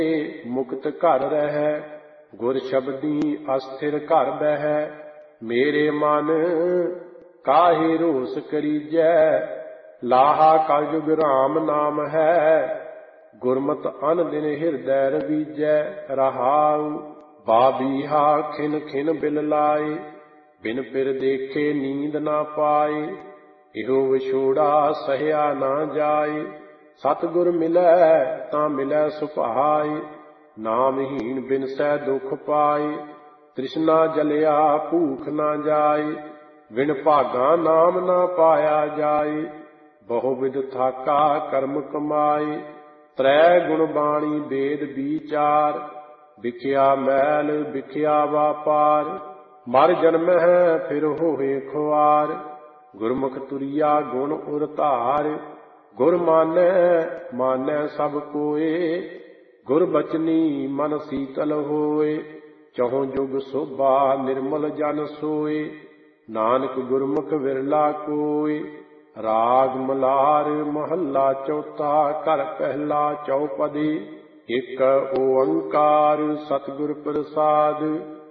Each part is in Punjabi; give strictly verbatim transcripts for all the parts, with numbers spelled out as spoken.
ਮੁਕਤ ਘਰ ਰਹਿ, ਗੁਰ ਸ਼ਬਦੀ ਅਸਥਿਰ ਘਰ ਬਹਿ। ਮੇਰੇ ਮਨ ਕਾਹੇ ਰੋਸ ਕਰੀਜੈ, ਲਾਹਾ ਕਲਯੁਗ ਰਾਮ ਨਾਮ ਹੈ। ਗੁਰਮਤਿ ਅਨ ਦਿਨ ਹਿਰਦੈ ਰਵੀਜੈ, ਰਹਾਉ ਬਾਬੀਹਾ ਖਿਨ ਖਿਨ ਬਿਲ ਲਾਏ। ਬਿਨ ਪਿਰ ਦੇਖੇ ਨੀਂਦ ਨਾ ਪਾਏ, ਇਹੋ ਵਿਛੋੜਾ ਸਹਿਆ ਨਾ ਜਾਏ। ਸਤਿਗੁਰ ਮਿਲੈ ਤਾਂ ਮਿਲੈ ਸੁਭਾਏ, ਨਾਮਹੀਨ ਬਿਨਸੈ ਦੁਖ ਪਾਏ। ਤ੍ਰਿਸ਼ਨਾ ਜਲਿਆ ਭੂਖ ਨਾ ਜਾਏ, ਵਿਣ ਭਾਗਾ ਨਾਮ ਨਾ ਪਾਇਆ ਜਾਏ। ਬਹੁ ਵਿਧ ਥਾਕਾ ਕਰਮ ਕਮਾਏ, ਤ੍ਰੈ ਗੁਣ ਬਾਣੀ ਵੇਦ ਵਿਚਾਰ। ਵਿਖਿਆ ਮੈਲ ਵਿਖਿਆ ਵਾਪਾਰ, ਮਰ ਜਨਮਹਿ ਫਿਰ ਹੋਏ ਖੁਆਰ। ਗੁਰਮੁਖ ਤੁਰਿਆ ਗੁਣ ਉਰ ਧਾਰ, ਗੁਰ ਮਾਨੈ ਮਾਨੈ ਸਭ ਕੋਏ। ਗੁਰ ਬਚਨੀ ਮਨ ਸੀਤਲ ਹੋਏ, ਚਹੁ ਜੁਗ ਸੋਭਾ ਨਿਰਮਲ ਜਨ ਸੋਏ। ਨਾਨਕ ਗੁਰਮੁਖ ਵਿਰਲਾ ਕੋਇ, ਰਾਗ ਮਲਾਰ ਮਹੱਲਾ ਚੌਥਾ। ਘਰ ਪਹਿਲਾ ਚੌਪਦੀ, ਇਕ ਓੰਕਾਰ ਸਤਿਗੁਰ ਪ੍ਰਸਾਦ।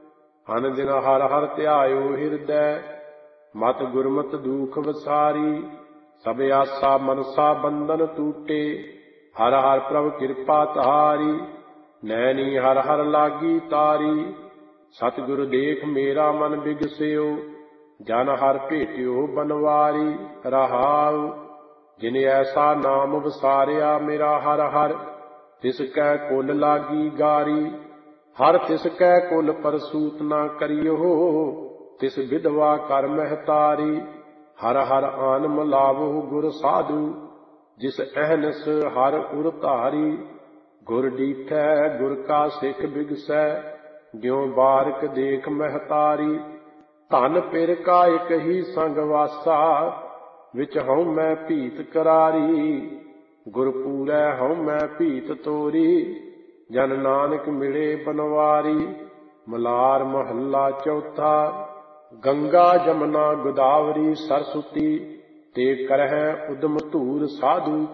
ਅਨ ਦਿਨ ਹਰਿ ਹਰਿ ਧਿਆਇਓ ਹਿਰਦੈ, ਮਤਿ ਗੁਰਮਤਿ ਦੂਖ ਵਸਾਰੀ। ਸਭ ਆਸਾ ਮਨਸਾ ਬੰਧਨ ਟੂਟੇ, ਹਰਿ ਹਰਿ ਪ੍ਰਭ ਕਿਰਪਾ ਤਾਰੀ। ਨੈਣੀ ਹਰਿ ਹਰਿ ਲਾਗੀ ਤਾਰੀ, ਸਤਿਗੁਰ ਦੇਖ ਮੇਰਾ ਮਨ ਬਿਗਸਿਓ। ਜਨ ਹਰਿ ਭੇਟਿਓ ਬਨਵਾਰੀ, ਰਹਾਉ ਜਿਨ ਐਸਾ ਨਾਮ ਵਸਾਰਿਆ ਮੇਰਾ ਹਰਿ ਹਰਿ। ਤਿਸ ਕੈ ਕੁਲ ਲਾਗੀ ਗਾਰੀ, ਹਰਿ ਤਿਸ ਕੈ ਕੁਲ ਪਰਸੂਤ ਨਾ ਕਰਿਓ। ਤਿਸ ਵਿਧਵਾ ਕਰ ਮਹਿਤਾਰੀ, ਹਰਿ ਹਰਿ ਆਨ ਮਿਲਾਵਹੁ ਗੁਰ ਸਾਧੂ। ਜਿਸ ਅਹਨਿਸ ਹਰਿ ਉਰ ਧਾਰੀ, ਗੁਰ ਡੀਠੈ ਗੁਰ ਕਾ ਸਿੱਖ ਬਿਗਸੈ। ਜਿਉ ਬਾਰਕ ਦੇਖ ਮਹਿਤਾਰੀ, ਧਨ ਪਿਰ ਕਾ ਇਕ ਹੀ ਸੰਗ ਵਾਸਾ। ਵਿਚ ਹਉ ਮੈਂ ਭੀਤ ਕਰਾਰੀ, ਗੁਰ ਪੂਰੈ ਹਉ ਮੈਂ ਭੀਤ ਤੋਰੀ। ਜਨ ਨਾਨਕ ਮਿਲੇ ਬਨਵਾਰੀ। ਮਲਾਰ ਮਹੱਲਾ ਚੌਥਾ। ਗੰਗਾ ਜਮਨਾ ਗੋਦਾਵਰੀ ਸਰਸੁਤੀ, ਤੇ ਕਰਹਿ ਉਦਮ ਧੂਰ ਸਾਧੂ